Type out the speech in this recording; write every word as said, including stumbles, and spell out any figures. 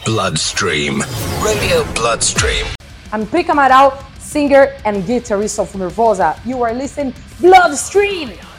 Bloodstream. Radio Bloodstream. I'm Prica Amaral, singer and guitarist of Nervosa. You are listening Bloodstream.